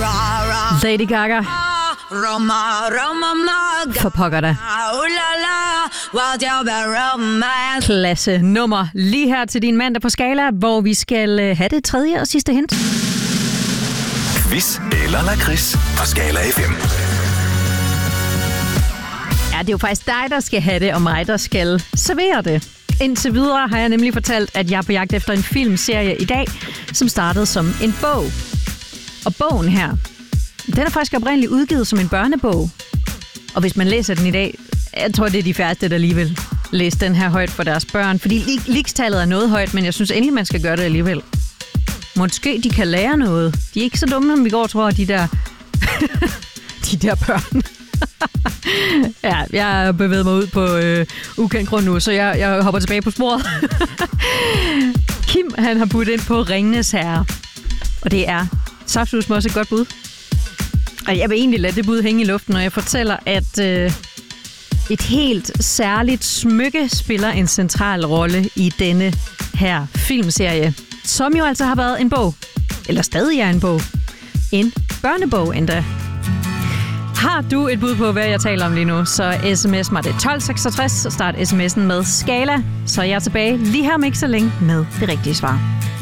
Lady Gaga. For pokker da. Klasse nummer lige her til din mandag på Skala, hvor vi skal have det tredje og sidste hint. Quiz eller lakrids på Skala FM. Ja, det er jo faktisk dig, der skal have det, og mig, der skal servere det. Indtil videre har jeg nemlig fortalt, at jeg er på jagt efter en filmserie i dag, som startede som en bog. Og bogen her, den er faktisk oprindeligt udgivet som en børnebog. Og hvis man læser den i dag, jeg tror, det er de færreste, der alligevel læser den her højt for deres børn. Fordi ligestallet er noget højt, men jeg synes endelig, man skal gøre det alligevel. Måske de kan lære noget. De er ikke så dumme, som vi går tror, de der de der børn. Ja, jeg har bevæget mig ud på ukendt grund nu, så jeg hopper tilbage på sporet. Kim, han har budt ind på Ringenes Herre. Og det er saftsus også et godt bud. Og jeg vil egentlig lade det bud hænge i luften, når jeg fortæller, at et helt særligt smykke spiller en central rolle i denne her filmserie. Som jo altså har været en bog. Eller stadig er en bog. En børnebog endda. Har du et bud på, hvad jeg taler om lige nu, så sms mig det 1266 og start sms'en med Skala. Så er jeg tilbage lige her om ikke så længe med det rigtige svar.